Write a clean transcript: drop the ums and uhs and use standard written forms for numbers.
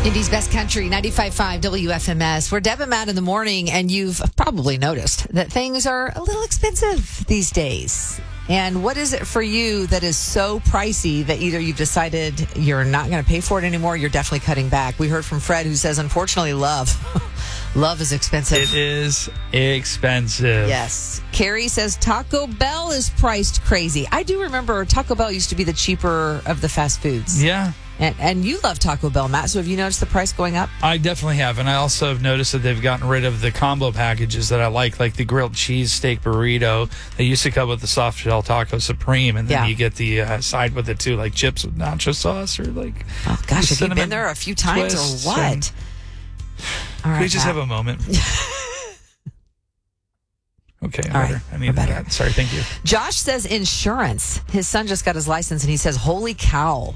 Indy's Best Country, 95.5 WFMS. We're Deb and Matt in the morning, and you've probably noticed that things are a little expensive these days. And what is it for you that is so pricey that either you've decided you're not going to pay for it anymore, you're definitely cutting back? We heard from Fred, who says, unfortunately, love is expensive. It is expensive. Yes. Carrie says Taco Bell is priced crazy. I do remember Taco Bell used to be the cheaper of the fast foods. Yeah. And you love Taco Bell, Matt, so have you noticed the price going up? I definitely have. And I also have noticed that they've gotten rid of the combo packages that I like the grilled cheese steak burrito. They used to come with the soft shell taco supreme, and then you get the side with it too, like chips with nacho sauce or like. Oh, gosh, have you been there a few times or what? All right, can we just have a moment? Okay, I need that. Sorry, thank you. Josh says insurance. His son just got his license, and he says, holy cow,